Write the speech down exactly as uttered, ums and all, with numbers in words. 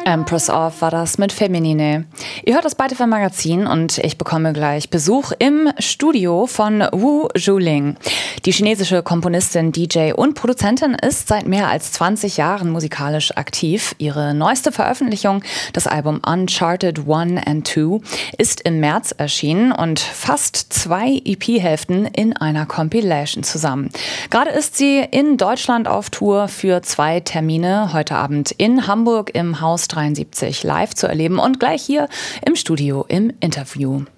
Empress of war das mit Feminine. Ihr hört das Beitegel Magazin und ich bekomme gleich Besuch im Studio von Wu Zhuling. Die chinesische Komponistin, D J und Produzentin ist seit mehr als zwanzig Jahren musikalisch aktiv. Ihre neueste Veröffentlichung, das Album Uncharted One and Two, ist im März erschienen und fasst zwei E P-Hälften in einer Compilation zusammen. Gerade ist sie in Deutschland auf Tour für zwei Termine. Heute Abend in Hamburg im Haus dreiundsiebzig live zu erleben und gleich hier im Studio im Interview.